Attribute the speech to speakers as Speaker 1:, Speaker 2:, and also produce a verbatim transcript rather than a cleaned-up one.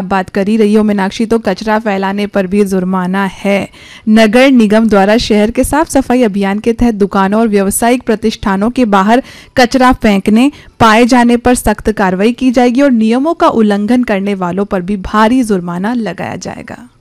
Speaker 1: बात कर ही रही हो मीनाक्षी, तो कचरा फैलाने पर भी जुर्माना है। नगर निगम द्वारा शहर के साफ सफाई अभियान के तहत दुकानों और व्यावसायिक प्रतिष्ठानों के बाहर कचरा फेंकने पाए जाने पर सख्त कार्रवाई की जाएगी और नियमों का उल्लंघन करने वालों पर भी भारी जुर्माना लगाया जाएगा।